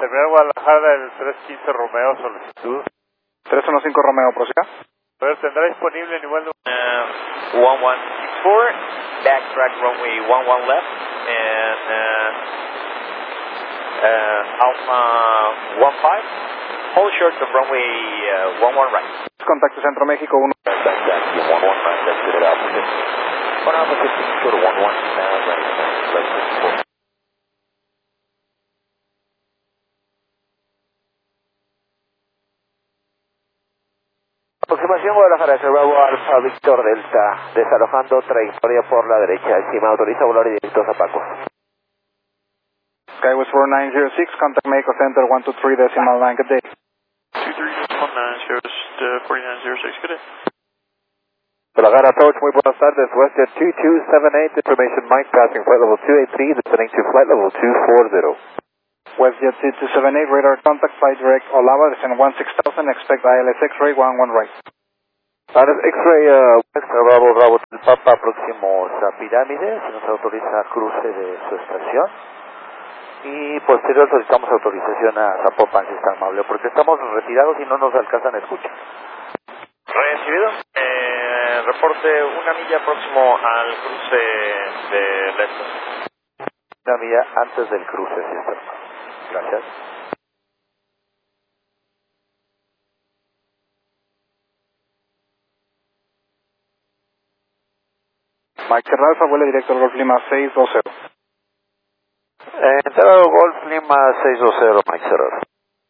Terminal Guadalajara, el 315 Romeo, solicitud. 315 Romeo, prosiga. Pero tendrá disponible nivel de... 1164, backtrack runway 11 left, and Alpha 15, hold short of runway 11 right. Contacto Centro México 1. Backtrack 11 right, that's good at Alpha 50. 1 Alpha 50, short of 11, right, Aproximación Guadalajara, Bravo Alfa Víctor Delta, desalojando trayectoria por la derecha, encima autoriza volar y directo a Zapaco. Skywest 4906, contact Mexico Center 123.9, good day. 23.9, 4906, good day. Guadalajara approach, muy buenas tardes, WestJet 2278, information Mike passing flight level 283, descending to flight level 240. WestJet 2278, radar contact, flight direct Olava, descend 16,000, expect ILS X-ray 11 right. ILS X-ray, Bravo, Bravo, el Papa, próximos a Pirámides, se nos autoriza cruce de su estación. Y posterior solicitamos autorización a Zapopan, si está amable, porque estamos retirados y no nos alcanzan a escuchar. Recibido. Reporte 1 milla próximo al cruce de la estación. 1 milla antes del cruce, si está amable. Gracias. Mike Sierra Alfa, vuela directo al Golf Lima 620. Entrado Golf Lima 620, Mike Sierra.